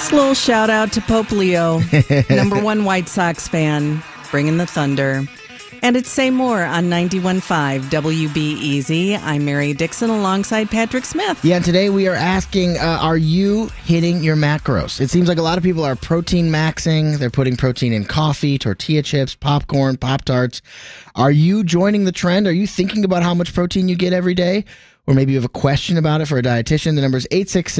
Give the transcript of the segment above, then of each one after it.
Just a little shout out to Pope Leo, number one White Sox fan, bringing the thunder. And it's Say More on 91.5 WBEZ. I'm Mary Dixon alongside Patrick Smith. Yeah, and today we are asking, are you hitting your macros? It seems like a lot of people are protein maxing. They're putting protein in coffee, tortilla chips, popcorn, Pop-Tarts. Are you joining the trend? Are you thinking about how much protein you get every day? Or maybe you have a question about it for a dietitian. The number is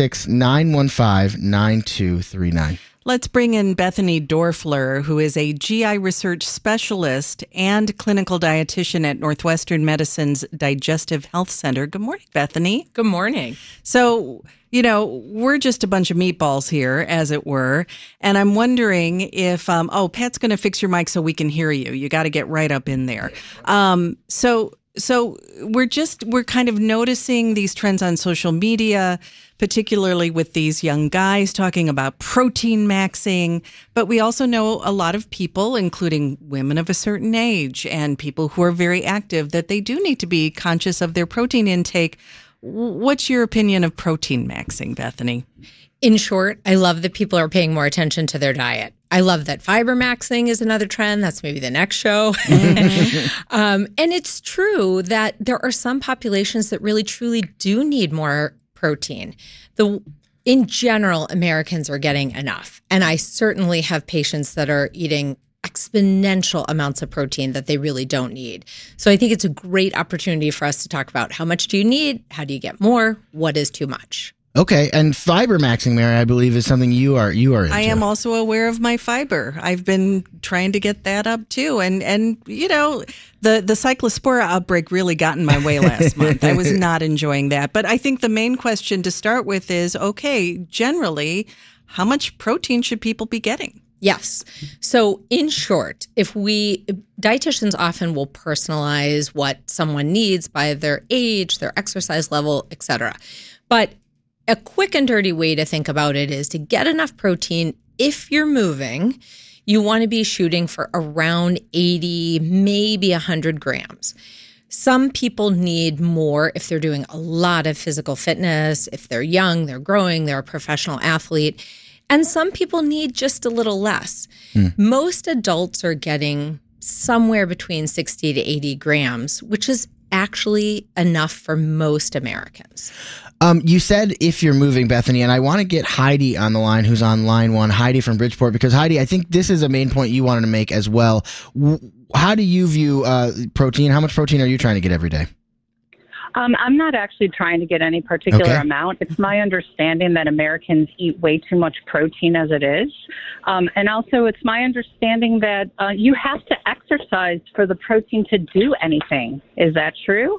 866-915-9239. Let's bring in Bethany Dorfler, who is a GI research specialist and clinical dietitian at Northwestern Medicine's Digestive Health Center. Good morning, Bethany. Good morning. So, we're just a bunch of meatballs here, as it were. And I'm wondering if, Pat's going to fix your mic so we can hear you. You got to get right up in there. So we're kind of noticing these trends on social media, particularly with these young guys talking about protein maxing. But we also know a lot of people, including women of a certain age and people who are very active, that they do need to be conscious of their protein intake. What's your opinion of protein maxing, Bethany? In short, I love that people are paying more attention to their diet. I love that fiber maxing is another trend. That's maybe the next show. And it's true that there are some populations that really, truly do need more protein. In general, Americans are getting enough. And I certainly have patients that are eating exponential amounts of protein that they really don't need. So I think it's a great opportunity for us to talk about how much do you need? How do you get more? What is too much? Okay, and fiber maxing, Mary, I believe is something you are into. I am also aware of my fiber. I've been trying to get that up too, and the Cyclospora outbreak really got in my way last month. I was not enjoying that, but I think the main question to start with is, okay, generally, how much protein should people be getting? Yes. So in short, dietitians often will personalize what someone needs by their age, their exercise level, et cetera. But a quick and dirty way to think about it is to get enough protein. If you're moving, you want to be shooting for around 80, maybe 100 grams. Some people need more if they're doing a lot of physical fitness, if they're young, they're growing, they're a professional athlete. And some people need just a little less. Most adults are getting somewhere between 60 to 80 grams, which is actually enough for most Americans. You said if you're moving, Bethany, and I want to get Heidi on the line, who's on line one, Heidi from Bridgeport, because Heidi, I think this is a main point you wanted to make as well. How do you view protein? How much protein are you trying to get every day? I'm not actually trying to get any particular amount. It's my understanding that Americans eat way too much protein as it is. And also it's my understanding that you have to exercise for the protein to do anything. Is that true?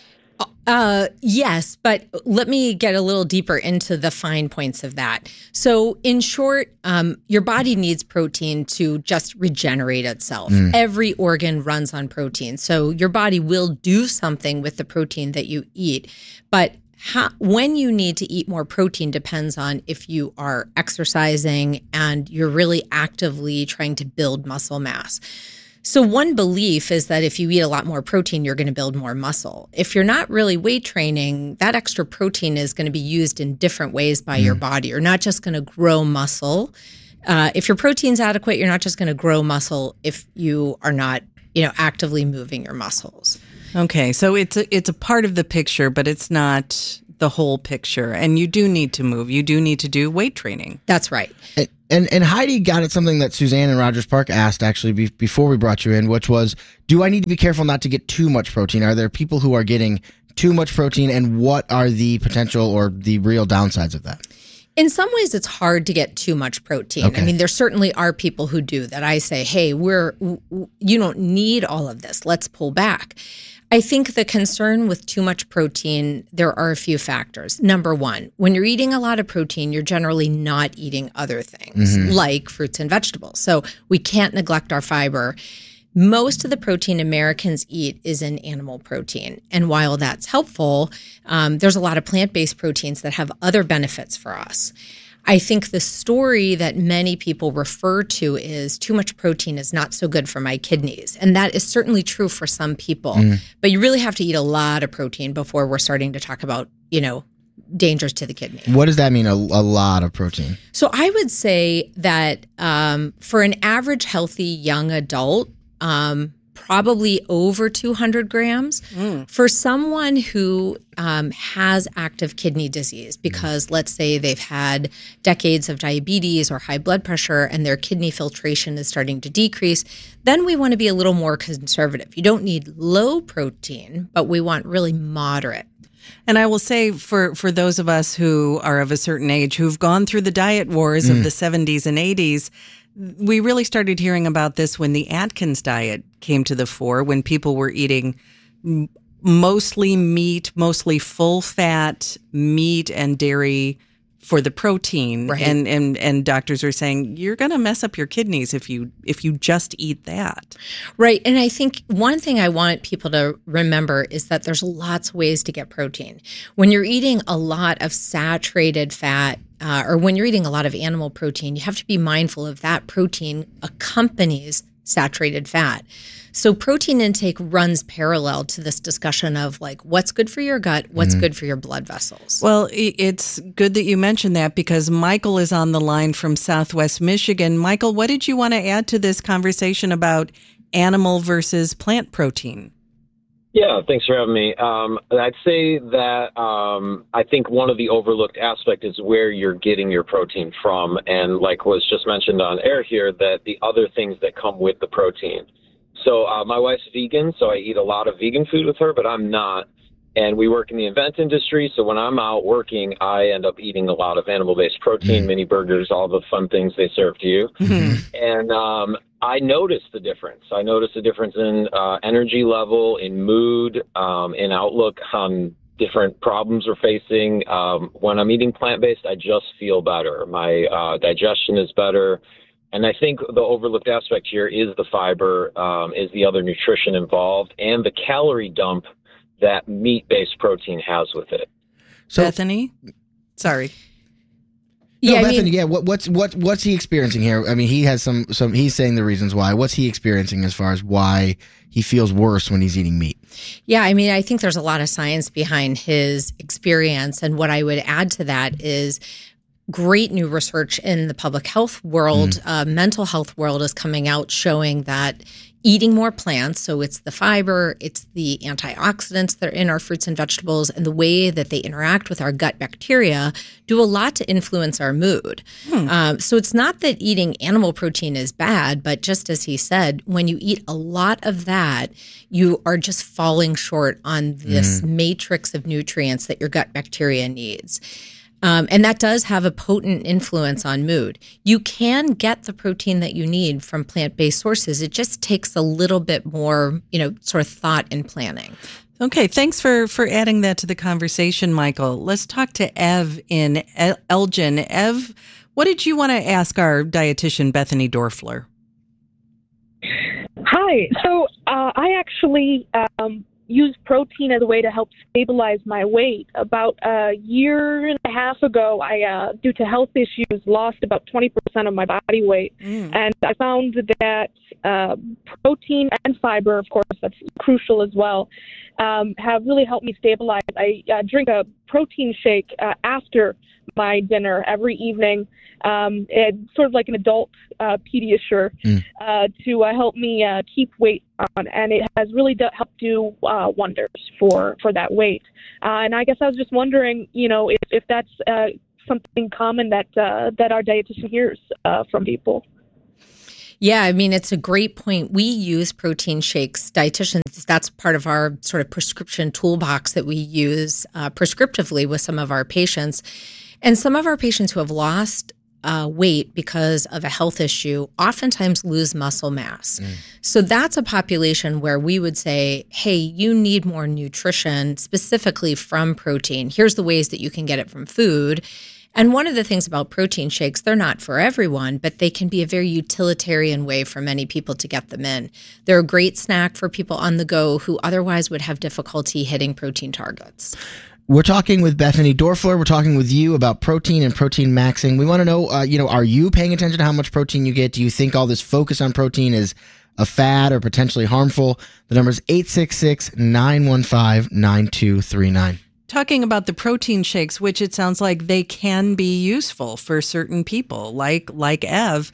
Yes, but let me get a little deeper into the fine points of that. So in short, your body needs protein to just regenerate itself. Every organ runs on protein. So your body will do something with the protein that you eat. But when you need to eat more protein depends on if you are exercising and you're really actively trying to build muscle mass. So one belief is that if you eat a lot more protein, you're going to build more muscle. If you're not really weight training, that extra protein is going to be used in different ways by your body. You're not just going to grow muscle. If your protein's adequate, you're not just going to grow muscle if you are not, actively moving your muscles. Okay, so it's a part of the picture, but it's not the whole picture. And you do need to move. You do need to do weight training. That's right. And Heidi got at something that Suzanne in Rogers Park asked actually before we brought you in, which was, do I need to be careful not to get too much protein? Are there people who are getting too much protein, and what are the potential or the real downsides of that? In some ways, it's hard to get too much protein. Okay. I mean, there certainly are people who do that. I say, hey, you don't need all of this. Let's pull back. I think the concern with too much protein, there are a few factors. Number one, when you're eating a lot of protein, you're generally not eating other things like fruits and vegetables. So we can't neglect our fiber. Most of the protein Americans eat is in animal protein. And while that's helpful, there's a lot of plant-based proteins that have other benefits for us. I think the story that many people refer to is too much protein is not so good for my kidneys. And that is certainly true for some people. But you really have to eat a lot of protein before we're starting to talk about, dangerous to the kidney. What does that mean, a lot of protein? So I would say that for an average healthy young adult, probably over 200 grams. For someone who has active kidney disease, because let's say they've had decades of diabetes or high blood pressure and their kidney filtration is starting to decrease, then we want to be a little more conservative. You don't need low protein, but we want really moderate. And I will say for those of us who are of a certain age, who've gone through the diet wars of the 70s and 80s, we really started hearing about this when the Atkins diet came to the fore, when people were eating mostly meat, mostly full-fat meat and dairy for the protein. Right. And doctors are saying, you're going to mess up your kidneys if you just eat that. Right. And I think one thing I want people to remember is that there's lots of ways to get protein. When you're eating a lot of saturated fat, or when you're eating a lot of animal protein, you have to be mindful of that protein accompanies saturated fat. So protein intake runs parallel to this discussion of like what's good for your gut, what's good for your blood vessels. Well, it's good that you mentioned that because Michael is on the line from Southwest Michigan. Michael, what did you want to add to this conversation about animal versus plant protein? Yeah, thanks for having me. I'd say that I think one of the overlooked aspects is where you're getting your protein from. And like was just mentioned on air here, that the other things that come with the protein. So my wife's vegan, so I eat a lot of vegan food with her, but I'm not. And we work in the event industry, so when I'm out working, I end up eating a lot of animal-based protein, mini burgers, all the fun things they serve to you. And I noticed the difference. I noticed the difference in energy level, in mood, in outlook on different problems we're facing. When I'm eating plant-based, I just feel better. My digestion is better. And I think the overlooked aspect here is the fiber, is the other nutrition involved, and the calorie dump that meat-based protein has with it. So, Bethany? Sorry. No, Yeah, Bethany, what's he experiencing here? I mean, he has some he's saying the reasons why. What's he experiencing as far as why he feels worse when he's eating meat? Yeah, I mean, I think there's a lot of science behind his experience. And what I would add to that is great new research in the public health world, mental health world is coming out showing that eating more plants, so it's the fiber, it's the antioxidants that are in our fruits and vegetables, and the way that they interact with our gut bacteria do a lot to influence our mood. So it's not that eating animal protein is bad, but just as he said, when you eat a lot of that, you are just falling short on this matrix of nutrients that your gut bacteria needs. And that does have a potent influence on mood. You can get the protein that you need from plant-based sources. It just takes a little bit more, sort of thought and planning. Okay, thanks for adding that to the conversation, Michael. Let's talk to Ev in Elgin. Ev, what did you want to ask our dietitian, Bethany Dorfler? Hi. So I actually use protein as a way to help stabilize my weight. About a year and a half ago, I, due to health issues, lost about 20% of my body weight. And I found that protein and fiber, of course, that's crucial as well, have really helped me stabilize. I drink a protein shake after my dinner every evening. It's sort of like an adult Pediasure to help me keep weight on, and it has really helped do wonders for that weight. And I guess I was just wondering, if that's something common that our dietitian hears from people. Yeah, I mean, it's a great point. We use protein shakes. Dietitians, that's part of our sort of prescription toolbox that we use prescriptively with some of our patients. And some of our patients who have lost weight because of a health issue oftentimes lose muscle mass. So that's a population where we would say, hey, you need more nutrition specifically from protein. Here's the ways that you can get it from food. And one of the things about protein shakes, they're not for everyone, but they can be a very utilitarian way for many people to get them in. They're a great snack for people on the go who otherwise would have difficulty hitting protein targets. We're talking with Bethany Dorfler. We're talking with you about protein and protein maxing. We want to know, are you paying attention to how much protein you get? Do you think all this focus on protein is a fad or potentially harmful? The number is 866-915-9239. talking about the protein shakes, which it sounds like they can be useful for certain people, like Ev.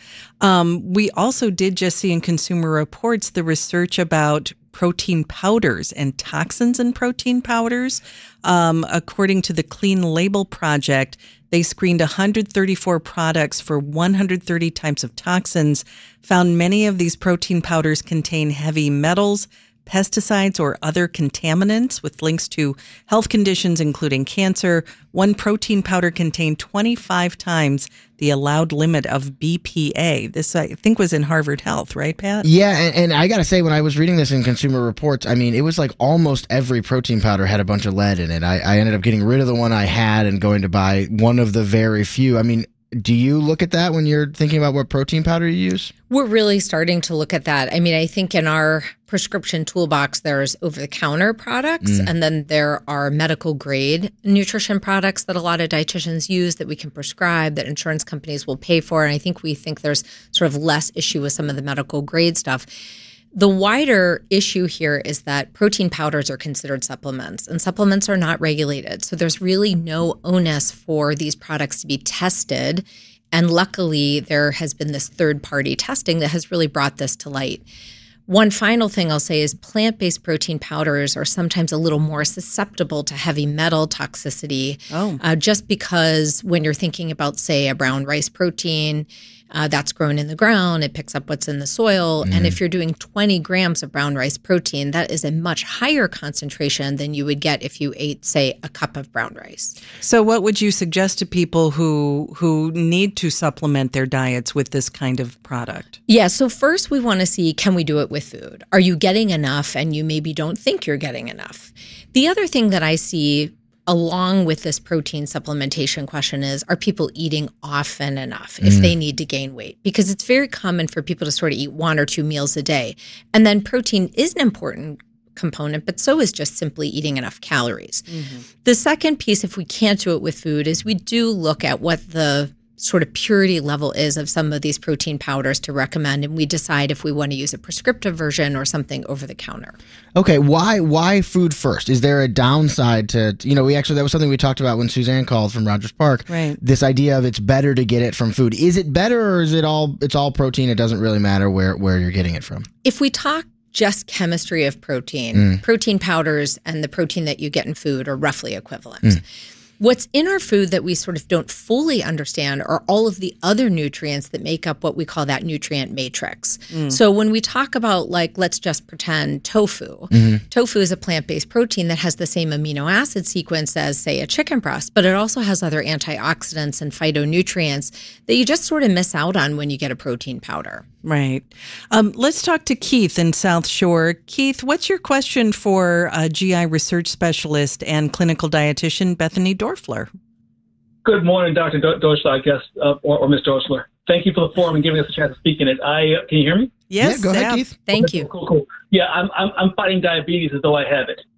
We also did just see in Consumer Reports the research about protein powders and toxins in protein powders. According to the Clean Label Project, they screened 134 products for 130 types of toxins, found many of these protein powders contain heavy metals, pesticides, or other contaminants with links to health conditions, including cancer. One protein powder contained 25 times the allowed limit of BPA. This, I think, was in Harvard Health, right, Pat? Yeah, and I got to say, when I was reading this in Consumer Reports, I mean, it was like almost every protein powder had a bunch of lead in it. I ended up getting rid of the one I had and going to buy one of the very few. I mean, do you look at that when you're thinking about what protein powder you use? We're really starting to look at that. I mean, I think in our prescription toolbox, there's over-the-counter products, and then there are medical-grade nutrition products that a lot of dietitians use that we can prescribe, that insurance companies will pay for. And I think we think there's sort of less issue with some of the medical-grade stuff. The wider issue here is that protein powders are considered supplements, and supplements are not regulated. So there's really no onus for these products to be tested. And luckily, there has been this third-party testing that has really brought this to light. One final thing I'll say is plant-based protein powders are sometimes a little more susceptible to heavy metal toxicity, just because when you're thinking about, say, a brown rice protein, that's grown in the ground, it picks up what's in the soil. And if you're doing 20 grams of brown rice protein, that is a much higher concentration than you would get if you ate, say, a cup of brown rice. So what would you suggest to people who need to supplement their diets with this kind of product? Yeah, so first we want to see, can we do it with food? Are you getting enough and you maybe don't think you're getting enough? The other thing that I see along with this protein supplementation question is, are people eating often enough if they need to gain weight? Because it's very common for people to sort of eat 1 or 2 meals a day. And then protein is an important component, but so is just simply eating enough calories. The second piece, if we can't do it with food, is we do look at what the sort of purity level is of some of these protein powders to recommend, and we decide if we want to use a prescriptive version or something over the counter. Okay, why food first? Is there a downside to, that was something we talked about when Suzanne called from Rogers Park. Right. This idea of it's better to get it from food. Is it better, or is it's all protein? It doesn't really matter where you're getting it from. If we talk just chemistry of protein, protein powders and the protein that you get in food are roughly equivalent. What's in our food that we sort of don't fully understand are all of the other nutrients that make up what we call that nutrient matrix. So when we talk about, like, let's just pretend tofu. Tofu is a plant-based protein that has the same amino acid sequence as, say, a chicken breast, but it also has other antioxidants and phytonutrients that you just sort of miss out on when you get a protein powder. Right. Let's talk to Keith in South Shore. Keith, what's your question for GI research specialist and clinical dietitian Bethany Dorfler? Good morning, Dr. Dorschler, I guess, or Ms. Dorschler. Thank you for the forum and giving us a chance to speak in it. Can you hear me? Yes, yeah, go ahead, Keith. Thank you. Cool. Yeah, I'm fighting diabetes as though I have it.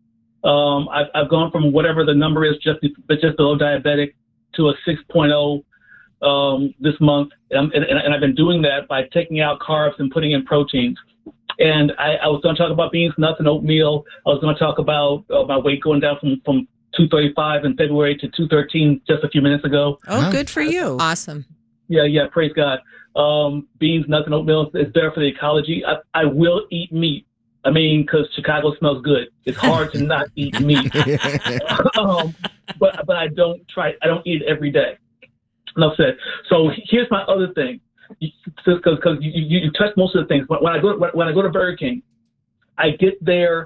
I've gone from whatever the number is, just below diabetic, to a 6.0 this month, and I've been doing that by taking out carbs and putting in proteins. And I was going to talk about beans, nuts, and oatmeal. I was going to talk about my weight going down from 235 in February to 213 just a few minutes ago. Oh, good for you. Awesome. Yeah, praise God. Beans, nuts, and oatmeal is better for the ecology. I will eat meat. I mean, because Chicago smells good. It's hard to not eat meat. But I don't eat it every day. Enough said. So here's my other thing, because you touched most of the things. When I go to Burger King, I get their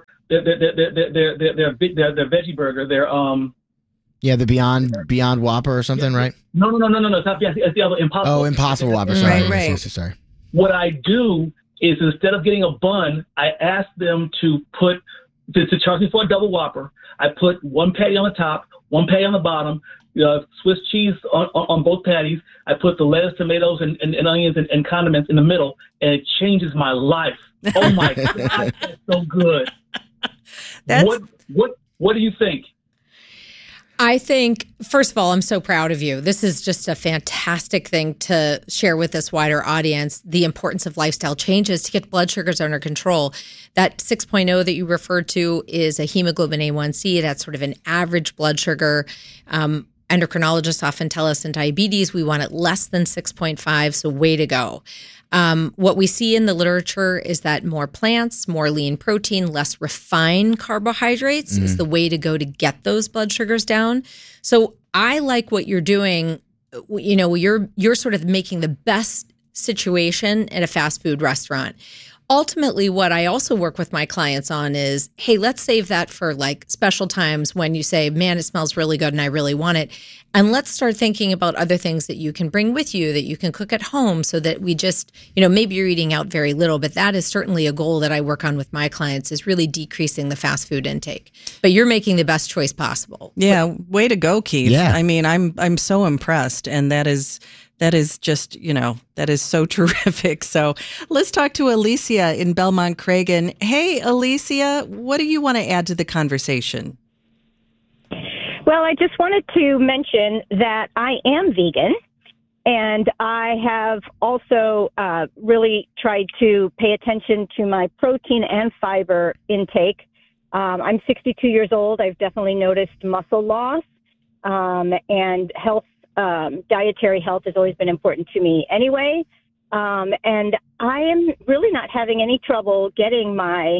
veggie burger. The Beyond Whopper or something, right? No. It's not Beyond. It's the other Impossible. Oh, Impossible Whopper. Sorry. Right. Sorry. What I do is, instead of getting a bun, I ask them to charge me for a double Whopper. I put one patty on the top, one patty on the bottom. Swiss cheese on both patties. I put the lettuce, tomatoes, and onions and condiments in the middle, and it changes my life. Oh my God, that's so good. What do you think? I think, first of all, I'm so proud of you. This is just a fantastic thing to share with this wider audience, the importance of lifestyle changes to get blood sugars under control. That 6.0 that you referred to is a hemoglobin A1C. That's sort of an average blood sugar. Endocrinologists often tell us in diabetes, we want it less than 6.5, so way to go. What we see in the literature is that more plants, more lean protein, less refined carbohydrates is the way to go to get those blood sugars down. So I like what you're doing. You know, you're sort of making the best situation at a fast food restaurant. Ultimately, what I also work with my clients on is, hey, let's save that for like special times when you say, man, it smells really good and I really want it. And let's start thinking about other things that you can bring with you, that you can cook at home, so that we just, you know, maybe you're eating out very little, but that is certainly a goal that I work on with my clients, is really decreasing the fast food intake. But you're making the best choice possible. Yeah, way to go, Keith. Yeah. I mean, I'm so impressed, and that is just, you know, that is so terrific. So let's talk to Alicia in Belmont Cragen. Hey, Alicia, what do you want to add to the conversation? Well, I just wanted to mention that I am vegan, and I have also really tried to pay attention to my protein and fiber intake. I'm 62 years old. I've definitely noticed muscle loss, and health. Dietary health has always been important to me anyway. And I am really not having any trouble getting my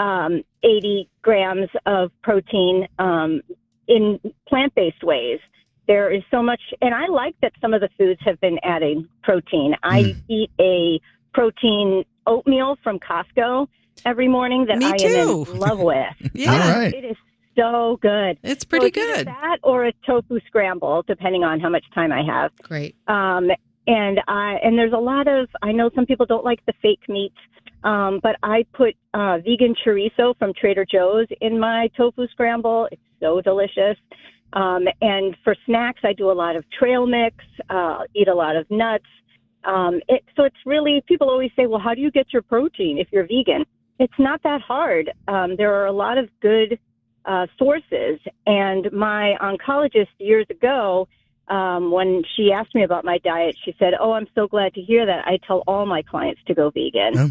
80 grams of protein in plant-based ways. There is so much, and I like that some of the foods have been adding protein. I eat a protein oatmeal from Costco every morning that I am in love with. Yeah. All right. It is so good. It's pretty so it's good. That or a tofu scramble, depending on how much time I have. Great. And there's a lot of, I know some people don't like the fake meats, but I put vegan chorizo from Trader Joe's in my tofu scramble. It's so delicious. And for snacks, I do a lot of trail mix, eat a lot of nuts. So it's really, people always say, well, how do you get your protein if you're vegan? It's not that hard. There are a lot of good sources. And my oncologist years ago, when she asked me about my diet, she said, oh, I'm so glad to hear that. I tell all my clients to go vegan.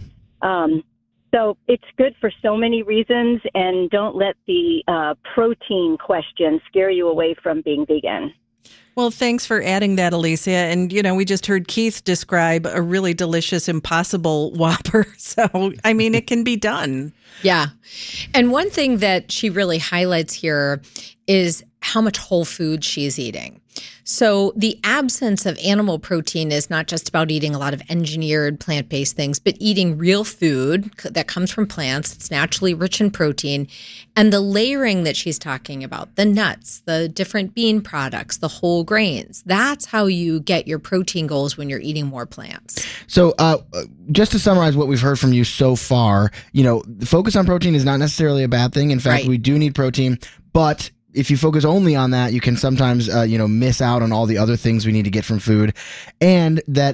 So it's good for so many reasons, and don't let the protein question scare you away from being vegan. Well, thanks for adding that, Alicia. And, you know, we just heard Keith describe a really delicious Impossible Whopper. So, I mean, it can be done. Yeah. And one thing that she really highlights here is how much whole food she's eating. So the absence of animal protein is not just about eating a lot of engineered plant-based things, but eating real food that comes from plants. It's naturally rich in protein. And the layering that she's talking about, the nuts, the different bean products, the whole grains, that's how you get your protein goals when you're eating more plants. So just to summarize what we've heard from you so far, you know, the focus on protein is not necessarily a bad thing. In fact, Right. we do need protein, but if you focus only on that, you can sometimes, miss out on all the other things we need to get from food. And that,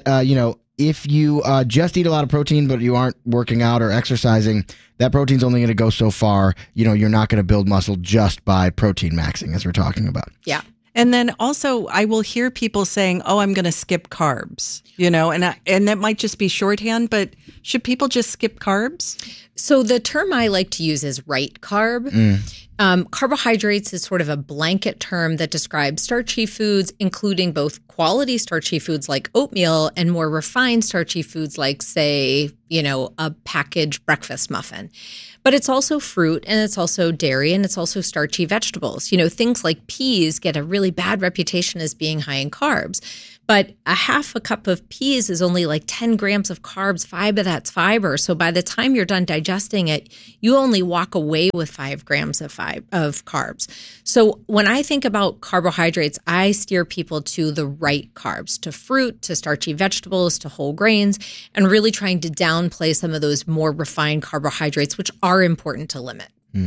if you just eat a lot of protein, but you aren't working out or exercising, that protein's only going to go so far. You know, you're not going to build muscle just by protein maxing, as we're talking about. Yeah. And then also, I will hear people saying, oh, I'm going to skip carbs, you know, and that might just be shorthand, but should people just skip carbs? So the term I like to use is right carb. Carbohydrates is sort of a blanket term that describes starchy foods, including both quality starchy foods like oatmeal and more refined starchy foods like, say, a packaged breakfast muffin. But it's also fruit, and it's also dairy, and it's also starchy vegetables. You know, things like peas get a really bad reputation as being high in carbs. But a half a cup of peas is only like 10 grams of carbs, 5 of that's fiber. So by the time you're done digesting it, you only walk away with 5 grams of carbs. So when I think about carbohydrates, I steer people to the right carbs, to fruit, to starchy vegetables, to whole grains, and really trying to downplay some of those more refined carbohydrates, which are important to limit.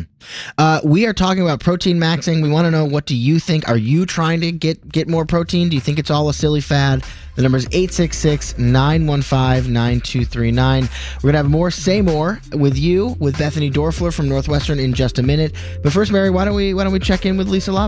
We are talking about protein maxing. We want to know, what do you think? Are you trying to get more protein? Do you think it's all a silly fad? The number is 866-915-9239. We're going to have more Say More with you, with Bethany Dorfler from Northwestern in just a minute. But first, Mary, why don't we check in with Lisa Labus?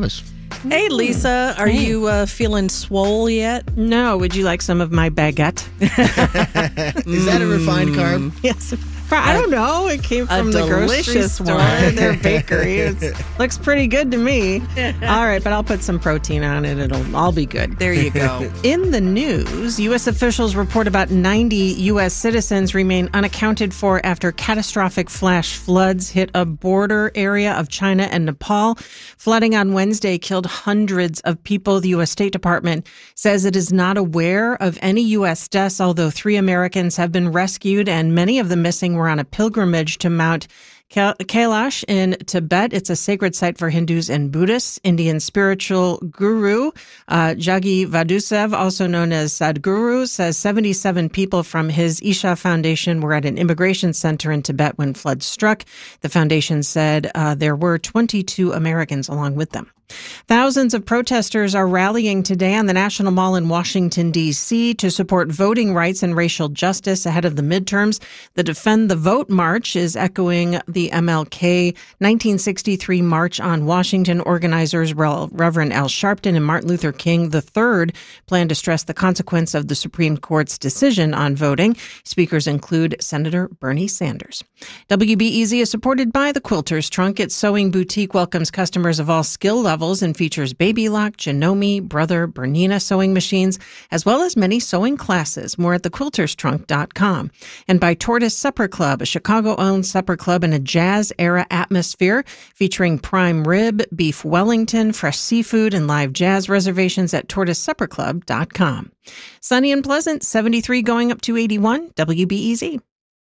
Hey, Lisa, are you feeling swole yet? No, would you like some of my baguette? Is that a refined carb? Yes. I don't know. It came from the grocery store, their bakery. It looks pretty good to me. All right, but I'll put some protein on it. It'll all be good. There you go. In the news, U.S. officials report about 90 U.S. citizens remain unaccounted for after catastrophic flash floods hit a border area of China and Nepal. Flooding on Wednesday killed hundreds of people. The U.S. State Department says it is not aware of any U.S. deaths, although 3 Americans have been rescued and many of the missing were on a pilgrimage to Mount Kailash in Tibet. It's a sacred site for Hindus and Buddhists. Indian spiritual guru Jaggi Vadusev, also known as Sadhguru, says 77 people from his Isha Foundation were at an immigration center in Tibet when floods struck. The foundation said there were 22 Americans along with them. Thousands of protesters are rallying today on the National Mall in Washington, D.C. to support voting rights and racial justice ahead of the midterms. The Defend the Vote March is echoing the MLK 1963 March on Washington. Organizers Reverend Al Sharpton and Martin Luther King III plan to stress the consequence of the Supreme Court's decision on voting. Speakers include Senator Bernie Sanders. WBEZ is supported by the Quilter's Trunk. Its sewing boutique welcomes customers of all skill levels and features Baby Lock, Janome, Brother, Bernina sewing machines, as well as many sewing classes. More at thequilterstrunk.com. And by Tortoise Supper Club, a Chicago-owned supper club in a jazz-era atmosphere featuring prime rib, beef Wellington, fresh seafood, and live jazz. Reservations at tortoisesupperclub.com. Sunny and pleasant, 73 going up to 81, WBEZ.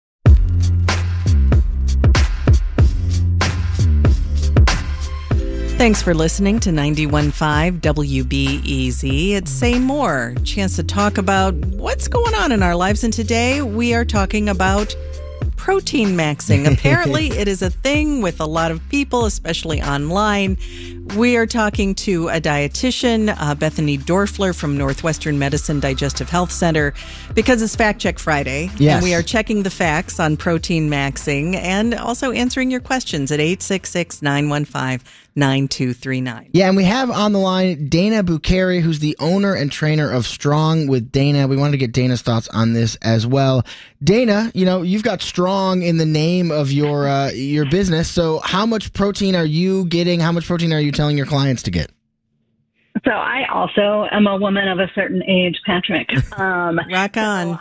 Thanks for listening to 91.5 WBEZ. It's Say More, chance to talk about what's going on in our lives. And today we are talking about protein maxing. Apparently, it is a thing with a lot of people, especially online. We are talking to a dietitian, Bethany Dorfler from Northwestern Medicine Digestive Health Center, because it's Fact Check Friday. Yes. And we are checking the facts on protein maxing and also answering your questions at 866-915-9239. Yeah, and we have on the line Dana Bukhari, who's the owner and trainer of Strong with Dana. We wanted to get Dana's thoughts on this as well. Dana, you know, you've got Strong in the name of your business. So how much protein are you getting? How much protein are you telling your clients to get? So I also am a woman of a certain age, Patrick. Rock on.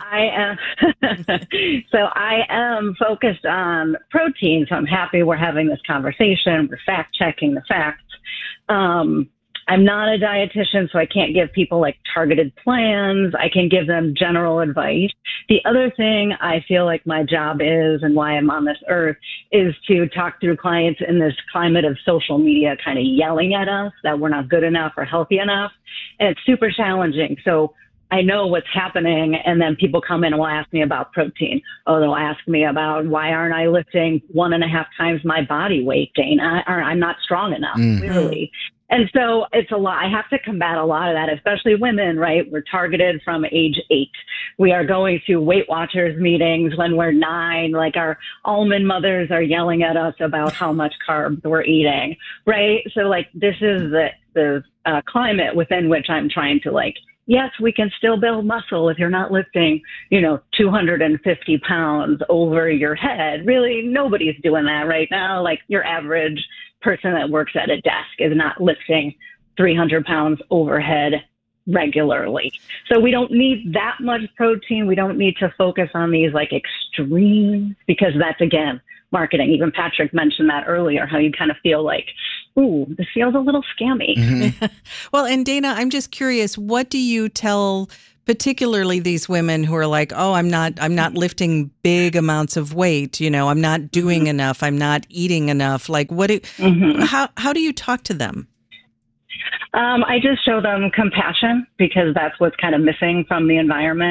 So I am focused on protein. So I'm happy we're having this conversation. We're fact checking the facts. I'm not a dietitian, so I can't give people like targeted plans. I can give them general advice. The other thing I feel like my job is, and why I'm on this earth, is to talk through clients in this climate of social media kind of yelling at us that we're not good enough or healthy enough. And it's super challenging. So I know what's happening, and then people come in and will ask me about protein. Oh, they'll ask me about why aren't I lifting 1.5 times my body weight, Dana? I'm not strong enough, clearly. And so it's a lot. I have to combat a lot of that, especially women, right? We're targeted from age 8. We are going to Weight Watchers meetings when we're 9. Like our almond mothers are yelling at us about how much carbs we're eating, right? So like this is the climate within which I'm trying to like, yes, we can still build muscle if you're not lifting, 250 pounds over your head. Really, nobody's doing that right now. Like your average person that works at a desk is not lifting 300 pounds overhead regularly. So we don't need that much protein. We don't need to focus on these like extremes because that's, again, marketing. Even Patrick mentioned that earlier, how you kind of feel like, ooh, this feels a little scammy. Mm-hmm. Well, and Dana, I'm just curious, what do you tell particularly these women who are like, oh, I'm not lifting big amounts of weight, I'm not doing enough, I'm not eating enough. Like how do you talk to them? I just show them compassion because that's what's kind of missing from the environment.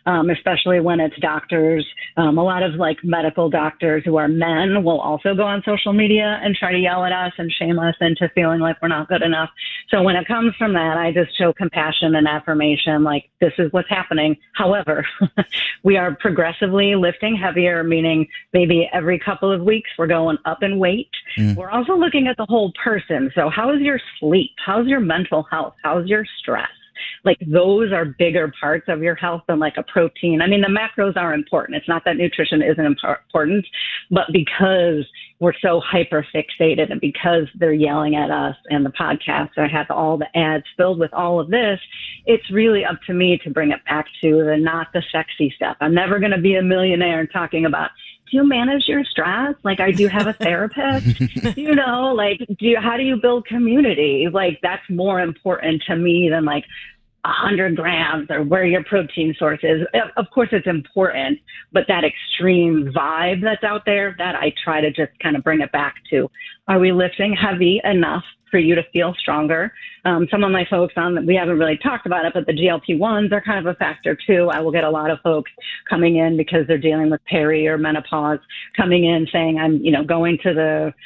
especially when it's doctors. A lot of like medical doctors who are men will also go on social media and try to yell at us and shame us into feeling like we're not good enough. So when it comes from that, I just show compassion and affirmation, like this is what's happening. However, we are progressively lifting heavier, meaning maybe every couple of weeks we're going up in weight. We're also looking at the whole person. So how is your sleep? How's your mental health? How's your stress? Like those are bigger parts of your health than like a protein. I mean, the macros are important. It's not that nutrition isn't important, but because we're so hyper fixated and because they're yelling at us and the podcast, I have all the ads filled with all of this. It's really up to me to bring it back to the not the sexy stuff. I'm never going to be a millionaire and talking about, do you manage your stress? Like, I do have a therapist, like, how do you build community? Like, that's more important to me than like 100 grams or where your protein source is. Of course, it's important, but that extreme vibe that's out there, that I try to just kind of bring it back to. Are we lifting heavy enough for you to feel stronger? Some of my folks we haven't really talked about it, but the GLP-1s are kind of a factor too. I will get a lot of folks coming in because they're dealing with peri or menopause, coming in saying, I'm, going to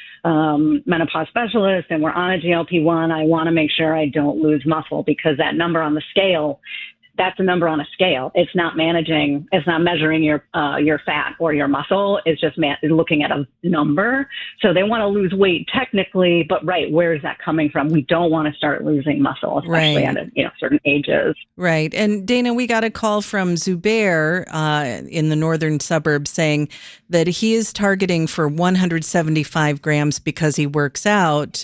the menopause specialist and we're on a GLP-1. I want to make sure I don't lose muscle because that number on the scale, that's a number on a scale. It's not measuring your fat or your muscle. It's just looking at a number. So they want to lose weight technically, but where is that coming from? We don't want to start losing muscle, especially at certain ages. Right. And Dana, we got a call from Zubair in the northern suburbs saying that he is targeting for 175 grams because he works out.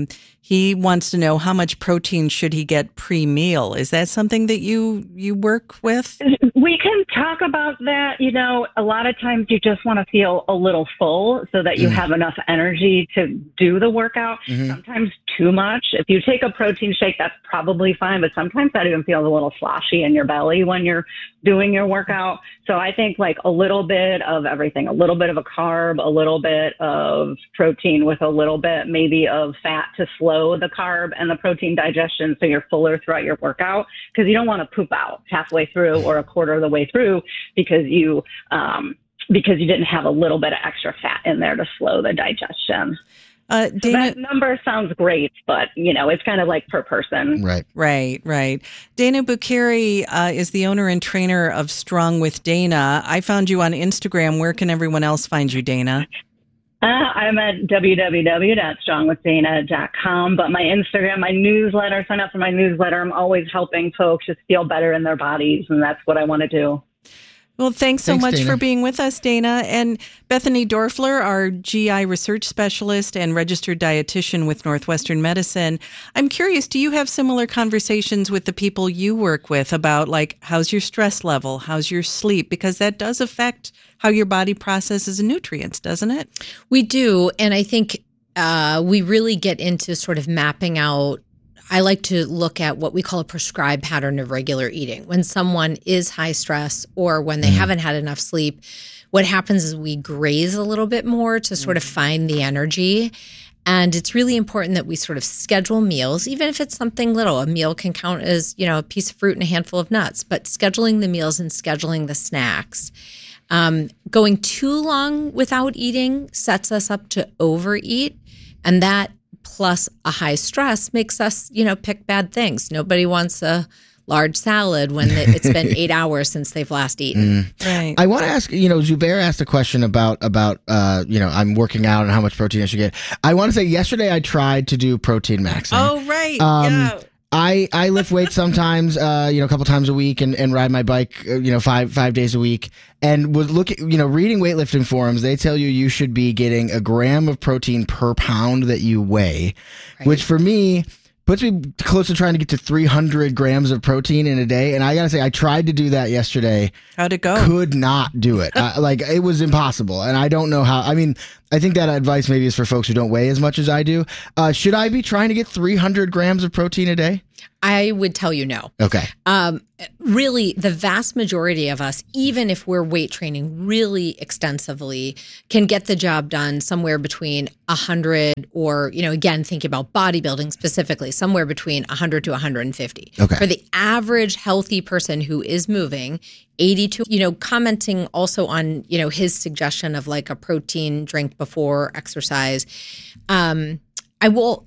He wants to know how much protein should he get pre-meal. Is that something that you work with? We can talk about that. A lot of times you just want to feel a little full so that you have enough energy to do the workout. Sometimes too much. If you take a protein shake, that's probably fine, but sometimes that even feels a little sloshy in your belly when you're doing your workout. So I think like a little bit of everything, a little bit of a carb, a little bit of protein with a little bit maybe of fat to slow the carb and the protein digestion so you're fuller throughout your workout, because you don't want to poop out halfway through or a quarter of the way through because you didn't have a little bit of extra fat in there to slow the digestion. Dana, so that number sounds great, but it's kind of like per person. Right. Dana Bukhari is the owner and trainer of Strong with Dana. I found you on Instagram. Where can everyone else find you, Dana? I'm at www.strongwithdana.com, but my Instagram, my newsletter, sign up for my newsletter. I'm always helping folks just feel better in their bodies, and that's what I want to do. Well, thanks so much Dana. for being with us, Dana. And Bethany Dorfler, our GI research specialist and registered dietitian with Northwestern Medicine. I'm curious, do you have similar conversations with the people you work with about like, how's your stress level? How's your sleep? Because that does affect how your body processes nutrients, doesn't it? We do. And I think we really get into sort of mapping out. I like to look at what we call a prescribed pattern of regular eating. When someone is high stress or when they haven't had enough sleep, what happens is we graze a little bit more to sort of find the energy. And it's really important that we sort of schedule meals, even if it's something little. A meal can count as, a piece of fruit and a handful of nuts, but scheduling the meals and scheduling the snacks. Going too long without eating sets us up to overeat, and that plus a high stress makes us, pick bad things. Nobody wants a large salad when it's been 8 hours since they've last eaten. Right. I want to ask, Zubair asked a question about I'm working out and how much protein I should get. I want to say yesterday I tried to do protein maxing. Oh, right. Yeah. I lift weights sometimes, a couple times a week and ride my bike, 5 days a week. And was reading weightlifting forums, they tell you should be getting a gram of protein per pound that you weigh, which for me puts me close to trying to get to 300 grams of protein in a day. And I got to say, I tried to do that yesterday. How'd it go? Could not do it. It was impossible. And I don't know how. I mean, I think that advice maybe is for folks who don't weigh as much as I do. Should I be trying to get 300 grams of protein a day? I would tell you no. Okay. Really, the vast majority of us, even if we're weight training really extensively, can get the job done somewhere between 100 or, again, thinking about bodybuilding specifically, somewhere between 100 to 150. Okay. For the average healthy person who is moving, 82, commenting also on, his suggestion of like a protein drink before exercise. I will